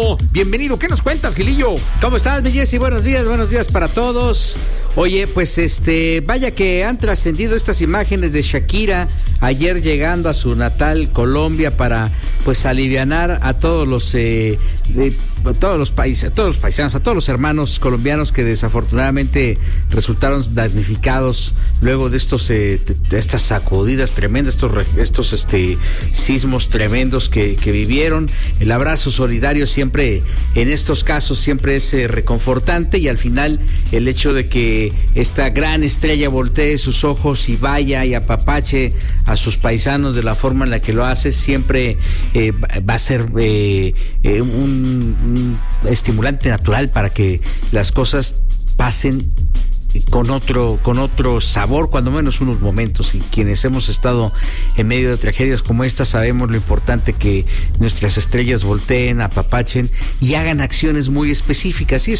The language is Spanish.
Gilillo. Bienvenido, ¿qué nos cuentas, Gilillo? ¿Cómo estás, mi Jessy? Buenos días para todos. Oye, pues vaya que han trascendido estas imágenes de Shakira ayer llegando a su natal Colombia para pues alivianar a todos los paisanos, a todos los hermanos colombianos que desafortunadamente resultaron damnificados luego de estas sacudidas tremendas, estos sismos tremendos que vivieron. El abrazo solidario siempre en estos casos siempre es reconfortante, y al final el hecho de que esta gran estrella voltee sus ojos y vaya y apapache a sus paisanos de la forma en la que lo hace siempre va a ser un estimulante natural para que las cosas pasen con otro sabor, cuando menos unos momentos. Y quienes hemos estado en medio de tragedias como esta sabemos lo importante que nuestras estrellas volteen, apapachen y hagan acciones muy específicas. Y